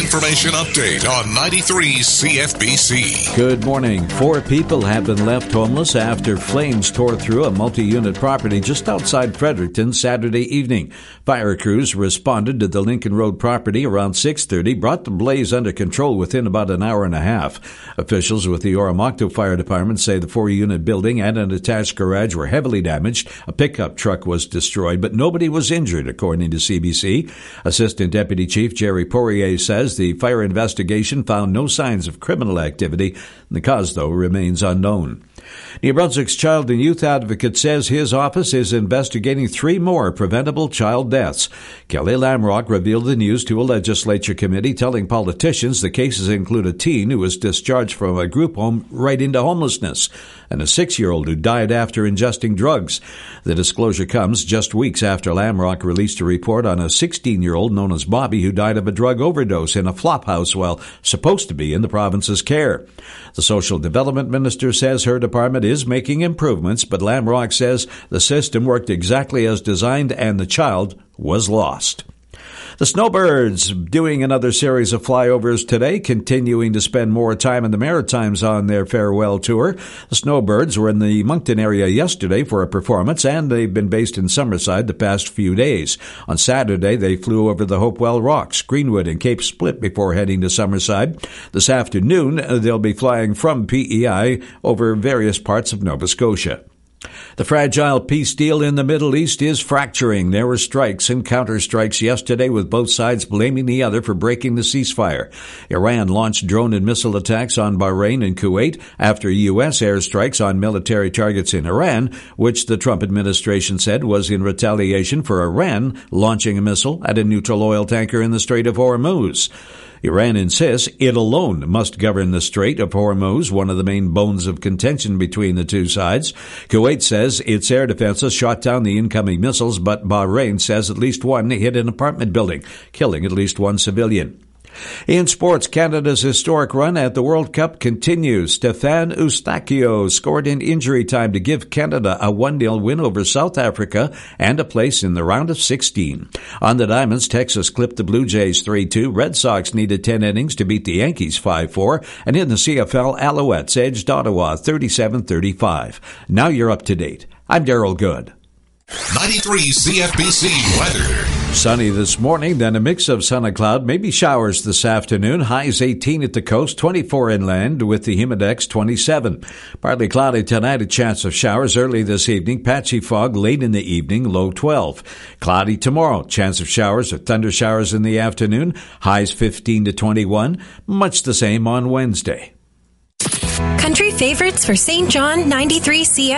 information update on 93 CFBC. Good morning. 4 people have been left homeless after flames tore through a multi-unit property just outside Fredericton Saturday evening. Fire crews responded to the Lincoln Road property around 6:30, brought the blaze under control within about an hour and a half. Officials with the Oromocto Fire Department say the 4-unit building and an attached garage were heavily damaged. A pickup truck was destroyed, but nobody was injured, according to CBC. Assistant Deputy Chief Jerry Poirier says the fire investigation found no signs of criminal activity. The cause, though, remains unknown. New Brunswick's Child and Youth Advocate says his office is investigating 3 more preventable child deaths. Kelly Lamrock revealed the news to a legislature committee, telling politicians the cases include a teen who was discharged from a group home right into homelessness and a 6-year-old who died after ingesting drugs. The disclosure comes just weeks after Lamrock released a report on a 16-year-old known as Bobby who died of a drug overdose in a flop house while supposed to be in the province's care. The Social Development Minister says her department is making improvements, but Lamrock says the system worked exactly as designed and the child was lost. The Snowbirds doing another series of flyovers today, continuing to spend more time in the Maritimes on their farewell tour. The Snowbirds were in the Moncton area yesterday for a performance, and they've been based in Summerside the past few days. On Saturday, they flew over the Hopewell Rocks, Greenwood, and Cape Split before heading to Summerside. This afternoon, they'll be flying from PEI over various parts of Nova Scotia. The fragile peace deal in the Middle East is fracturing. There were strikes and counterstrikes yesterday, with both sides blaming the other for breaking the ceasefire. Iran launched drone and missile attacks on Bahrain and Kuwait after U.S. airstrikes on military targets in Iran, which the Trump administration said was in retaliation for Iran launching a missile at a neutral oil tanker in the Strait of Hormuz. Iran insists it alone must govern the Strait of Hormuz, one of the main bones of contention between the two sides. Kuwait says its air defenses shot down the incoming missiles, but Bahrain says at least one hit an apartment building, killing at least 1 civilian. In sports, Canada's historic run at the World Cup continues. Stefan Eustáquio scored in injury time to give Canada a 1-0 win over South Africa and a place in the round of 16. On the Diamonds, Texas clipped the Blue Jays 3-2. Red Sox needed 10 innings to beat the Yankees 5-4. And in the CFL, Alouettes edged Ottawa 37-35. Now you're up to date. I'm Darryl Good. 93 CFBC weather. Sunny this morning, then a mix of sun and cloud, maybe showers this afternoon. Highs 18 at the coast, 24 inland with the Humidex 27. Partly cloudy tonight, a chance of showers early this evening. Patchy fog late in the evening, low 12. Cloudy tomorrow, chance of showers or thunder showers in the afternoon. Highs 15 to 21. Much the same on Wednesday. Country favorites for St. John 93 CFBC.